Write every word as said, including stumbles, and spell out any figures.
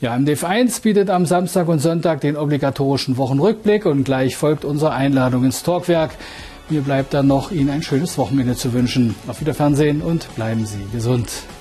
Ja, M D F eins bietet am Samstag und Sonntag den obligatorischen Wochenrückblick und gleich folgt unsere Einladung ins Talkwerk. Mir bleibt dann noch, Ihnen ein schönes Wochenende zu wünschen. Auf Wiederfernsehen und bleiben Sie gesund.